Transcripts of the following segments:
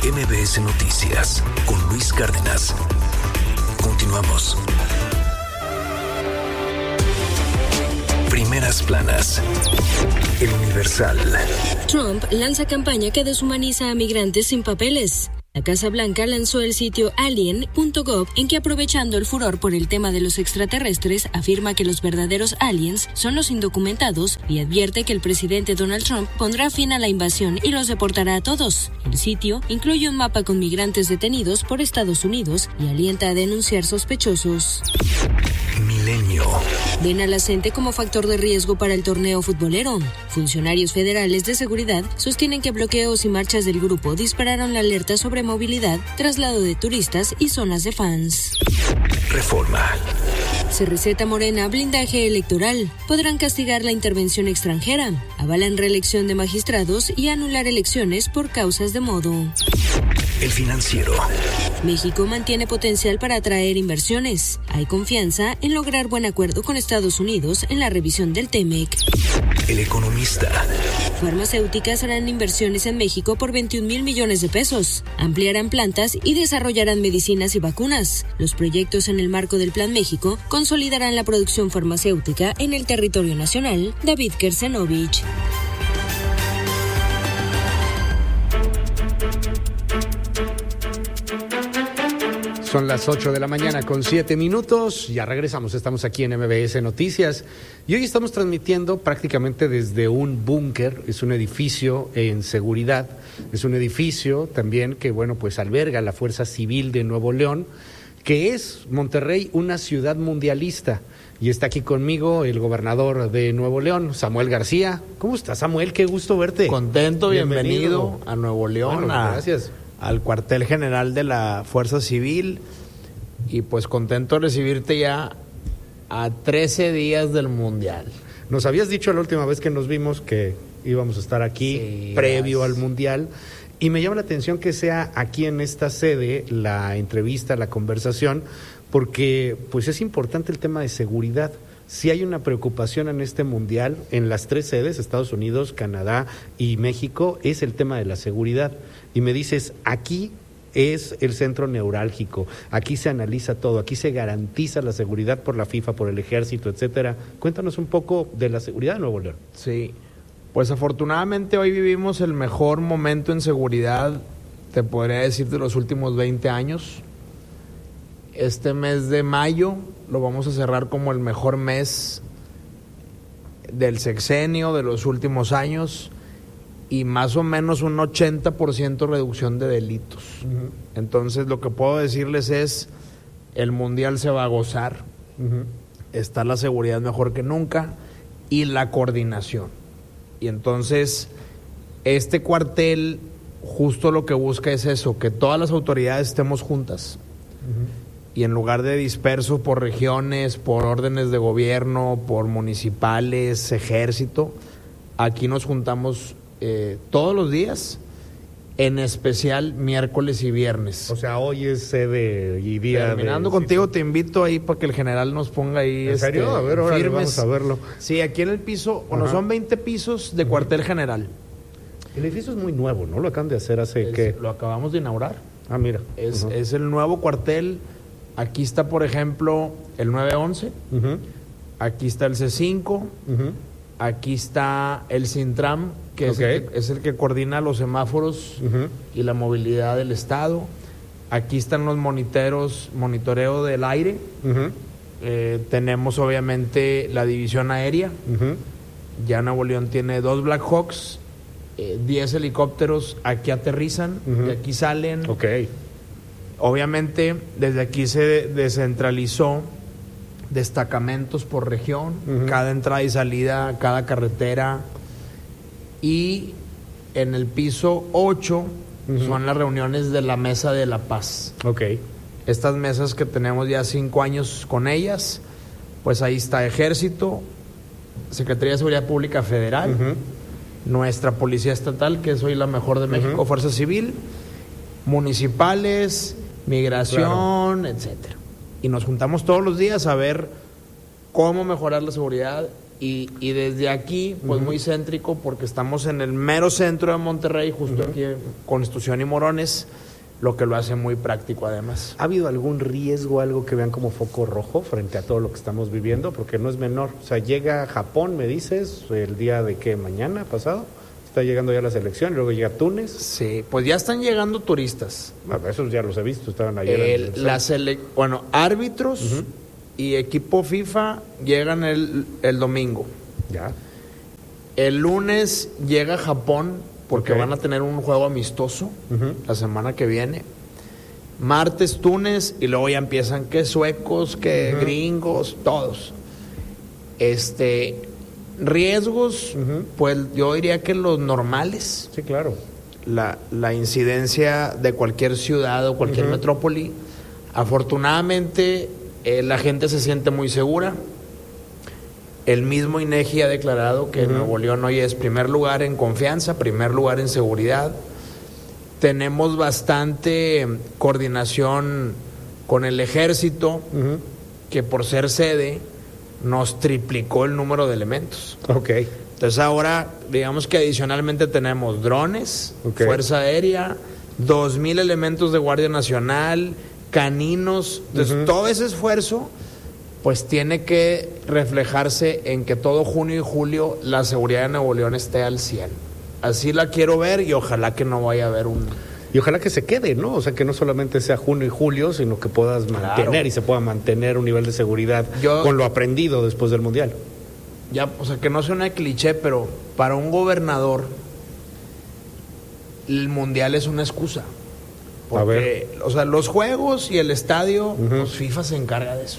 MBS Noticias con Luis Cárdenas. Continuamos. Primeras planas. El Universal. Trump lanza campaña que deshumaniza a migrantes sin papeles. La Casa Blanca lanzó el sitio alien.gov en que, aprovechando el furor por el tema de los extraterrestres, afirma que los verdaderos aliens son los indocumentados y advierte que el presidente Donald Trump pondrá fin a la invasión y los deportará a todos. El sitio incluye un mapa con migrantes detenidos por Estados Unidos y alienta a denunciar sospechosos. Milenio. Ven a la gente como factor de riesgo para el torneo futbolero. Funcionarios federales de seguridad sostienen que bloqueos y marchas del grupo dispararon la alerta sobre movilidad, traslado de turistas y zonas de fans. Reforma. Se receta Morena blindaje electoral. Podrán castigar la intervención extranjera. Avalan reelección de magistrados y anular elecciones por causas de modo. El Financiero. México mantiene potencial para atraer inversiones. Hay confianza en lograr buen acuerdo con Estados Unidos en la revisión del TEMEC. El Economista. Farmacéuticas harán inversiones en México por 21,000 millones de pesos. Ampliarán plantas y desarrollarán medicinas y vacunas. Los proyectos en el marco del Plan México consolidarán la producción farmacéutica en el territorio nacional. David Kersenovich. Son las 8 de la mañana con 7 minutos. Ya regresamos, estamos aquí en MBS Noticias. Y hoy estamos transmitiendo prácticamente desde un búnker. Es un edificio en seguridad. Es un edificio también que, bueno, pues alberga la Fuerza Civil de Nuevo León, que es Monterrey una ciudad mundialista. Y está aquí conmigo el gobernador de Nuevo León, Samuel García. ¿Cómo estás, Samuel? Qué gusto verte. Contento, bienvenido a Nuevo León. Bueno, gracias. Al cuartel general de la Fuerza Civil, y pues contento de recibirte ya a 13 días del Mundial. Nos habías dicho la última vez que nos vimos que íbamos a estar aquí previo al Mundial, y me llama la atención que sea aquí en esta sede la entrevista, la conversación, porque pues es importante el tema de seguridad. Si hay una preocupación en este Mundial, en las 3 sedes, Estados Unidos, Canadá y México, es el tema de la seguridad. Y me dices, aquí es el centro neurálgico, aquí se analiza todo, aquí se garantiza la seguridad por la FIFA, por el Ejército, etcétera. Cuéntanos un poco de la seguridad de Nuevo León. Sí, pues afortunadamente hoy vivimos el mejor momento en seguridad, te podría decir, de los últimos 20 años. Este mes de mayo lo vamos a cerrar como el mejor mes del sexenio, de los últimos años, y más o menos un 80% reducción de delitos. Uh-huh. Entonces lo que puedo decirles es, el Mundial se va a gozar, uh-huh. Está la seguridad mejor que nunca y la coordinación. Y entonces este cuartel justo lo que busca es eso, que todas las autoridades estemos juntas. Uh-huh. Y en lugar de dispersos por regiones, por órdenes de gobierno, por municipales, ejército, aquí nos juntamos todos los días, en especial miércoles y viernes. O sea, hoy es sede y día. Terminando contigo, te invito ahí para que el general nos ponga ahí. ¿En serio? A ver, ahora firmes. Vamos a verlo. Sí, aquí en el piso, bueno, son 20 pisos de cuartel general. El edificio es muy nuevo, ¿no? Lo acaban de hacer hace Lo acabamos de inaugurar. Ah, mira. Es el nuevo cuartel. Aquí está, por ejemplo, el 911. Uh-huh. Aquí está el C5. Uh-huh. Aquí está el Sintram, que es el que coordina los semáforos uh-huh. y la movilidad del estado. Aquí están los monitoreo del aire. Uh-huh. Tenemos obviamente la división aérea. Uh-huh. Ya Nuevo León tiene 2 Black Hawks, 10 helicópteros. Aquí aterrizan, uh-huh. y aquí salen. Okay. Obviamente desde aquí se descentralizó destacamentos por región, uh-huh. cada entrada y salida, cada carretera. Y en el piso 8 uh-huh. son las reuniones de la Mesa de la Paz. Okay. Estas mesas que tenemos ya 5 años con ellas, pues ahí está Ejército, Secretaría de Seguridad Pública Federal, uh-huh. nuestra Policía Estatal, que es hoy la mejor de México, uh-huh. Fuerza Civil, municipales, migración, claro. etcétera. Y nos juntamos todos los días a ver cómo mejorar la seguridad Y desde aquí, pues muy céntrico, porque estamos en el mero centro de Monterrey, justo aquí en Constitución y Morones, lo que lo hace muy práctico además. ¿Ha habido algún riesgo, algo que vean como foco rojo frente a todo lo que estamos viviendo? Porque no es menor. O sea, llega a Japón, me dices, el día de qué, mañana pasado. Está llegando ya la selección, y luego llega Túnez. Sí, pues ya están llegando turistas. Bueno, esos ya los he visto, estaban ayer. Árbitros y equipo FIFA llegan el domingo. Ya. El lunes llega Japón porque van a tener un juego amistoso la semana que viene. Martes Túnez y luego ya empiezan que suecos, que gringos, todos. Riesgos, pues yo diría que los normales. Sí, claro. La incidencia de cualquier ciudad o cualquier metrópoli. Afortunadamente la gente se siente muy segura. El mismo INEGI ha declarado que Nuevo León hoy es primer lugar en confianza, primer lugar en seguridad. Tenemos bastante coordinación con el ejército, que por ser sede nos triplicó el número de elementos. Okay. Entonces ahora, digamos que adicionalmente tenemos drones, Fuerza Aérea, 2,000 elementos de Guardia Nacional, caninos. Entonces todo ese esfuerzo pues tiene que reflejarse en que todo junio y julio la seguridad de Nuevo León esté al 100. Así la quiero ver y ojalá que no vaya a haber un... Y ojalá que se quede, ¿no? O sea, que no solamente sea junio y julio, sino que puedas mantener y se pueda mantener un nivel de seguridad con lo aprendido después del Mundial. Ya, o sea, que no suena de cliché, pero para un gobernador el Mundial es una excusa. Porque, o sea, los juegos y el estadio, pues FIFA se encarga de eso.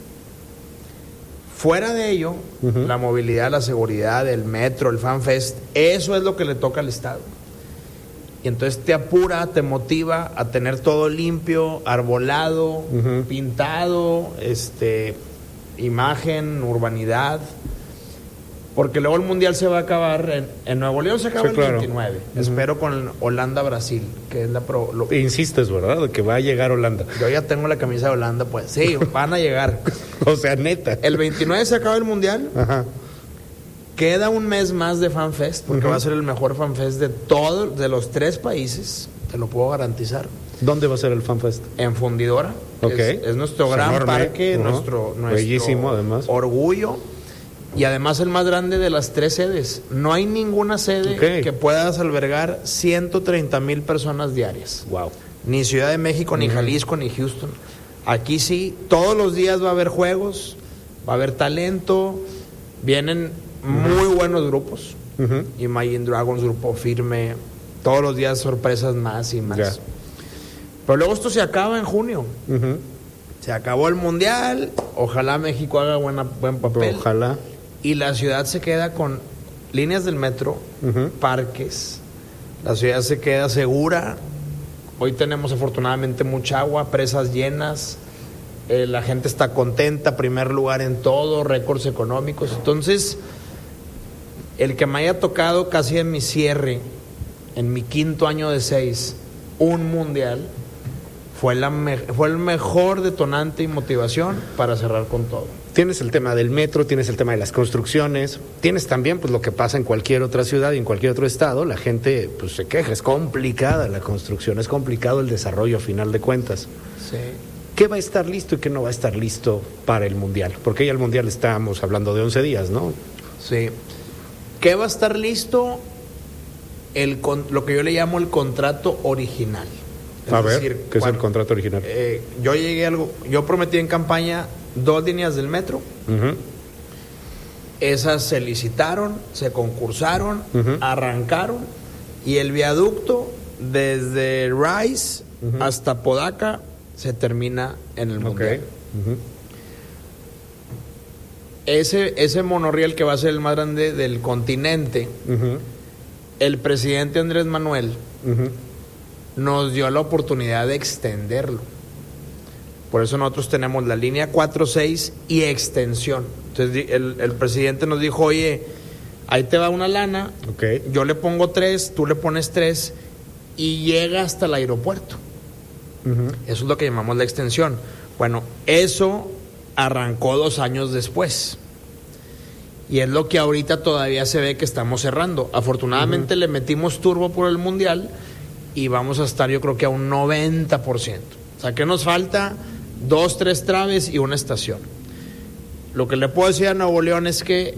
Fuera de ello, la movilidad, la seguridad, el metro, el FanFest, eso es lo que le toca al Estado. Y entonces te apura, te motiva a tener todo limpio, arbolado, pintado, imagen, urbanidad. Porque luego el Mundial se va a acabar, en Nuevo León se acaba el 29. Espero con Holanda-Brasil, que es la Insistes, ¿verdad? De que va a llegar Holanda. Yo ya tengo la camisa de Holanda, pues sí, van a llegar. O sea, neta. El 29 se acaba el Mundial. Queda un mes más de FanFest, porque va a ser el mejor FanFest de los 3 países, te lo puedo garantizar. ¿Dónde va a ser el FanFest? En Fundidora. Es nuestro gran parque, nuestro bellísimo, además. Orgullo. Y además el más grande de las 3 sedes. No hay ninguna sede que puedas albergar 130,000 personas diarias. Wow. Ni Ciudad de México, ni Jalisco, ni Houston. Aquí sí, todos los días va a haber juegos, va a haber talento, vienen muy buenos grupos. Imagine Dragons, Grupo Firme, todos los días sorpresas más y más. Yeah. Pero luego esto se acaba en junio. Se acabó el Mundial, ojalá México haga buen papel. Ojalá. Y la ciudad se queda con líneas del metro, parques, la ciudad se queda segura. Hoy tenemos afortunadamente mucha agua, presas llenas, la gente está contenta, primer lugar en todo, récords económicos. Entonces, el que me haya tocado casi en mi cierre, en mi 5º año de 6, un Mundial, fue el mejor detonante y motivación para cerrar con todo. Tienes el tema del metro, tienes el tema de las construcciones, tienes también pues lo que pasa en cualquier otra ciudad y en cualquier otro estado. La gente pues se queja, es complicada la construcción, es complicado el desarrollo a final de cuentas. Sí. ¿Qué va a estar listo y qué no va a estar listo para el Mundial? Porque ya el Mundial estamos hablando de 11 días, ¿no? Sí. ¿Qué va a estar listo? Lo que yo le llamo el contrato original. ¿Qué es el contrato original? Yo prometí en campaña 2 líneas del metro. Esas se licitaron, se concursaron, arrancaron, y el viaducto desde Rice hasta Podaca se termina en el Mundial. Ese monorriel que va a ser el más grande del continente, el presidente Andrés Manuel nos dio la oportunidad de extenderlo. Por eso nosotros tenemos la línea 4-6 y extensión. Entonces el presidente nos dijo, oye, ahí te va una lana, yo le pongo 3, tú le pones 3 y llega hasta el aeropuerto. Eso es lo que llamamos la extensión. Bueno, eso arrancó 2 años después. Y es lo que ahorita todavía se ve que estamos cerrando. Afortunadamente le metimos turbo por el Mundial y vamos a estar yo creo que a un 90%. O sea, que nos falta 2, 3 traves y una estación. Lo que le puedo decir a Nuevo León es que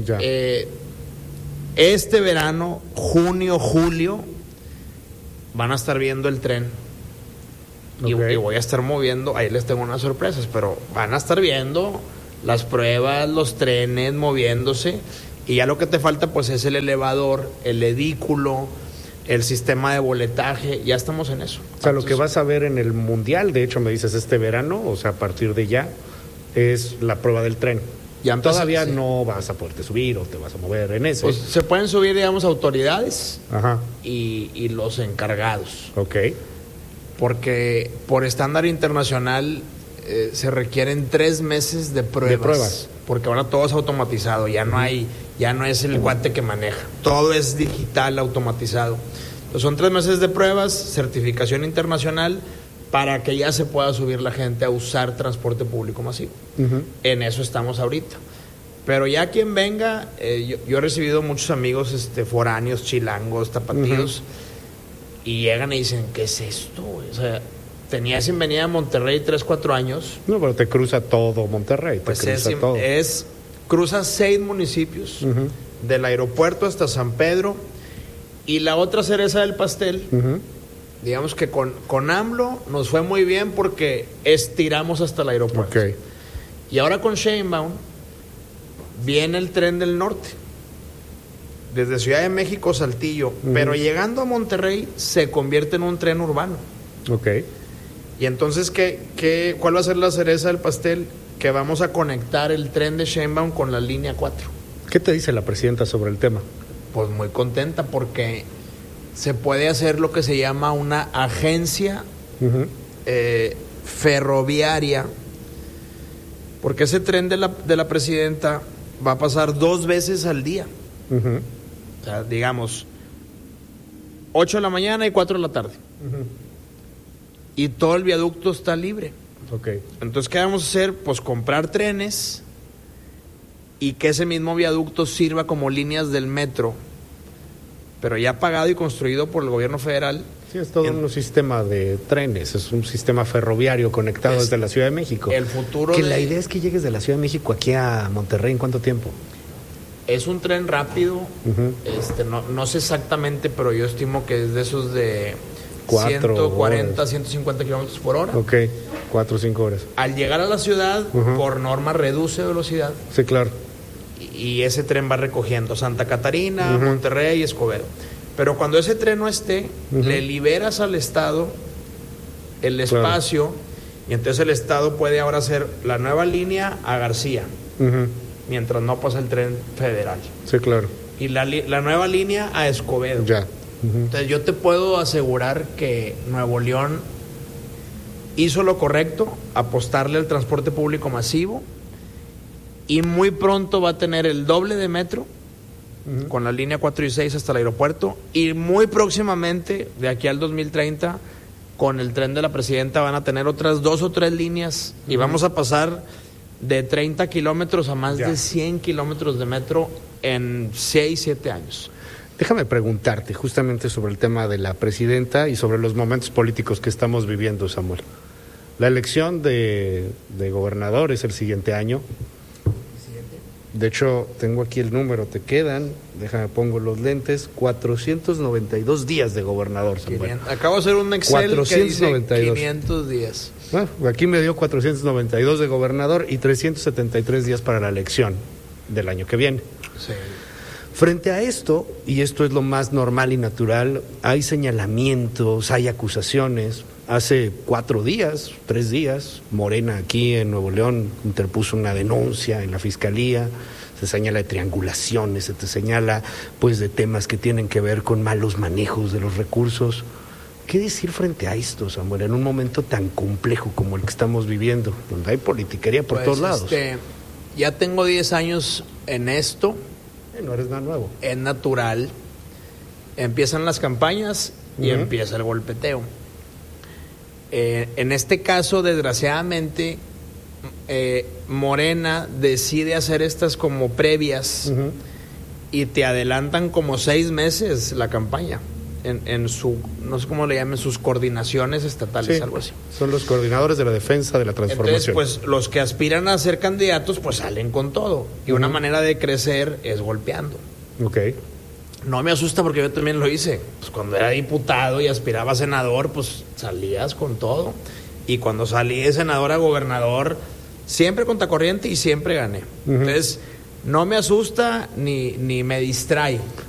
este verano, junio, julio, van a estar viendo el tren. Y voy a estar moviendo, ahí les tengo unas sorpresas, pero van a estar viendo las pruebas, los trenes moviéndose, y ya lo que te falta pues es el elevador, el edículo, el sistema de boletaje, ya estamos en eso. O sea, lo que vas a ver en el Mundial, de hecho me dices este verano, o sea, a partir de ya, es la prueba del tren. Ya todavía no vas a poderte subir o te vas a mover en ese. Pues se pueden subir, digamos, autoridades. Ajá. Y los encargados. Ok. Porque por estándar internacional se requieren 3 meses de pruebas. Porque ahora todo es automatizado, ya no es el cuate que maneja, todo es digital, automatizado. Entonces son 3 meses de pruebas, certificación internacional, para que ya se pueda subir la gente a usar transporte público masivo. En eso estamos ahorita. Pero ya quien venga, yo he recibido muchos amigos foráneos, chilangos, tapatíos, y llegan y dicen, ¿qué es esto? O sea, tenía sin venir a Monterrey 3-4 años. No, pero te cruza todo Monterrey. Pues cruza 6 municipios, del aeropuerto hasta San Pedro. Y la otra cereza del pastel, digamos que con AMLO nos fue muy bien porque estiramos hasta el aeropuerto. Okay. Y ahora con Sheinbaum viene el tren del norte, desde Ciudad de México, Saltillo, pero llegando a Monterrey se convierte en un tren urbano. Ok. Y entonces, ¿cuál va a ser la cereza del pastel? Que vamos a conectar el tren de Sheinbaum con la línea 4. ¿Qué te dice la presidenta sobre el tema? Pues muy contenta porque se puede hacer lo que se llama una agencia ferroviaria, porque ese tren de la presidenta va a pasar 2 veces al día. O sea, digamos, 8 de la mañana y 4 de la tarde. Y todo el viaducto está libre. Okay. Entonces, ¿qué vamos a hacer? Pues comprar trenes y que ese mismo viaducto sirva como líneas del metro, pero ya pagado y construido por el gobierno federal. Sí, es todo un sistema de trenes, es un sistema ferroviario conectado desde la Ciudad de México. El futuro la idea es que llegues de la Ciudad de México aquí a Monterrey, ¿en cuánto tiempo? Es un tren rápido, no sé exactamente, pero yo estimo que es de esos de 140, 150 kilómetros por hora. Ok, 4 o 5 horas. Al llegar a la ciudad, por norma reduce velocidad. Sí, claro. Y ese tren va recogiendo Santa Catarina, Monterrey y Escobedo. Pero cuando ese tren no esté, le liberas al Estado el espacio, y entonces el Estado puede ahora hacer la nueva línea a García, mientras no pasa el tren federal. Sí, claro. Y la nueva línea a Escobedo. Ya. Entonces yo te puedo asegurar que Nuevo León hizo lo correcto, apostarle al transporte público masivo, y muy pronto va a tener el doble de metro con la línea 4 y 6 hasta el aeropuerto, y muy próximamente, de aquí al 2030, con el tren de la presidenta van a tener otras 2 o 3 líneas, y vamos a pasar de 30 kilómetros a más de 100 kilómetros de metro en 6-7 años. Déjame preguntarte justamente sobre el tema de la presidenta y sobre los momentos políticos que estamos viviendo, Samuel. La elección de gobernador es el siguiente año. De hecho, tengo aquí el número, te quedan, déjame pongo los lentes, 492 días de gobernador, Samuel. Acabo de hacer un Excel 492. que dice 500 días. Bueno, aquí me dio 492 de gobernador y 373 días para la elección del año que viene. Sí. Frente a esto, y esto es lo más normal y natural, hay señalamientos, hay acusaciones. Hace 4 días, 3 días, Morena aquí en Nuevo León interpuso una denuncia en la Fiscalía, se señala de triangulaciones, se te señala pues de temas que tienen que ver con malos manejos de los recursos. ¿Qué decir frente a esto, Samuel, en un momento tan complejo como el que estamos viviendo, donde hay politiquería por todos lados? Ya tengo 10 años en esto. No eres nada nuevo. Es natural. Empiezan las campañas y empieza el golpeteo. En este caso, desgraciadamente, Morena decide hacer estas como previas y te adelantan como 6 meses la campaña en su, no sé cómo le llamen, sus coordinaciones estatales, algo así. Son los coordinadores de la defensa de la transformación. Entonces, pues los que aspiran a ser candidatos, pues salen con todo. Y una manera de crecer es golpeando. Ok. No me asusta porque yo también lo hice. Pues cuando era diputado y aspiraba a senador, pues salías con todo. Y cuando salí de senador a gobernador, siempre contracorriente y siempre gané. Entonces, no me asusta ni me distrae.